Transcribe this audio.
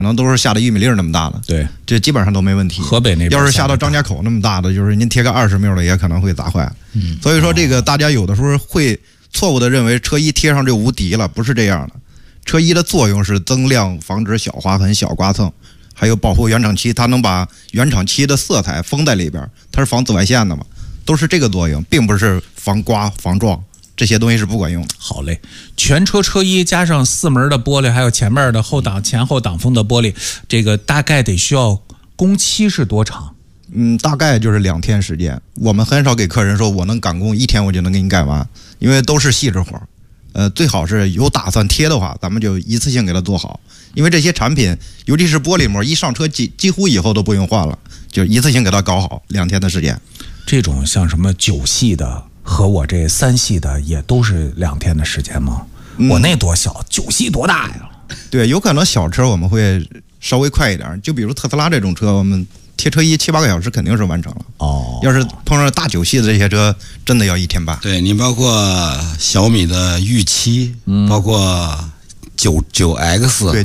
可能都是下到玉米粒那么大的， 对， 这基本上都没问题。 河北那边要是下到张家口那么大的，就是您贴个20缪的也可能会砸坏。所以说这个大家有的时候会错误的认为车衣贴上就无敌了，不是这样的。车衣的作用是增亮、防止小划痕、小刮蹭，还有保护原厂漆，它能把原厂漆的色彩封在里边，它是防紫外线的嘛，都是这个作用，并不是防刮、防撞。这些东西是不管用的。 好嘞，全车车衣加上4门的玻璃，还有前面的前后挡风的玻璃，这个大概得需要工期是多长？ 大概就是2天时间。我们很少给客人说我能赶工1天我就能给你干完，因为都是细致活。最好是有打算贴的话，咱们就一次性给它做好。因为这些产品，尤其是玻璃膜，一上车几乎以后都不用换了，就一次性给它搞好，2天的时间。 这种像什么9系的和我这3系的也都是2天的时间吗？我那多小，9系多大呀？ 对，有可能小车我们会稍微快一点，就比如特斯拉这种车，我们贴车衣7-8个小时肯定是完成了。要是碰上大9系的这些车，真的要1天半。 对，你包括小米的预期，包括9X。